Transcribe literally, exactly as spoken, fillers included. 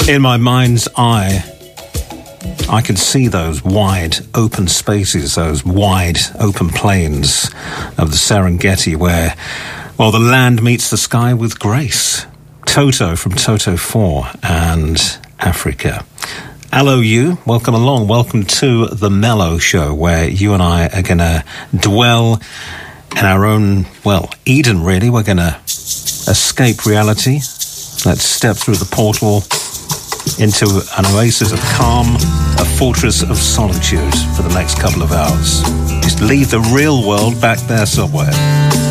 In my mind's eye, I can see those wide open spaces, those wide open plains of the Serengeti where, well, the land meets the sky with grace. Toto from Toto four and Africa. Hello, you. Welcome along. Welcome to The Mellow Show, where you and I are going to dwell in our own, well, Eden, really. We're going to escape reality. Let's step through the portal into an oasis of calm, a fortress of solitude for the next couple of hours. Just leave the real world back there somewhere.